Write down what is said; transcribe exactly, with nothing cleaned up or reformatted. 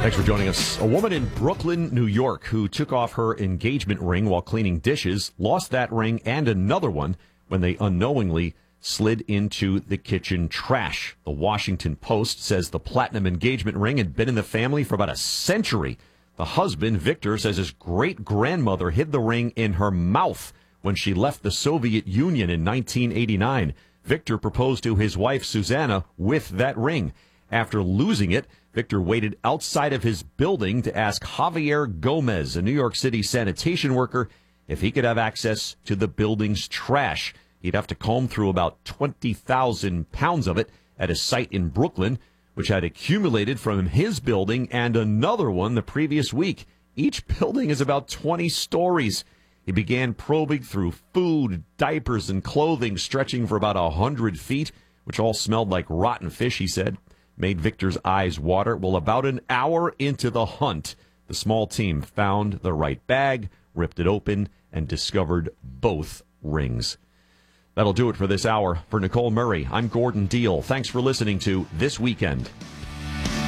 Thanks for joining us. A woman in Brooklyn, New York, who took off her engagement ring while cleaning dishes, lost that ring and another one when they unknowingly slid into the kitchen trash. The Washington Post says the platinum engagement ring had been in the family for about a century. The husband, Victor, says his great-grandmother hid the ring in her mouth when she left the Soviet Union in nineteen eighty-nine. Victor proposed to his wife, Susanna, with that ring. After losing it, Victor waited outside of his building to ask Javier Gomez, a New York City sanitation worker, if he could have access to the building's trash. He'd have to comb through about twenty thousand pounds of it at a site in Brooklyn, which had accumulated from his building and another one the previous week. Each building is about twenty stories. He began probing through food, diapers, and clothing stretching for about one hundred feet, which all smelled like rotten fish, he said. Made Victor's eyes water. Well, about an hour into the hunt, the small team found the right bag, ripped it open, and discovered both rings. That'll do it for this hour. For Nicole Murray, I'm Gordon Deal. Thanks for listening to This Weekend.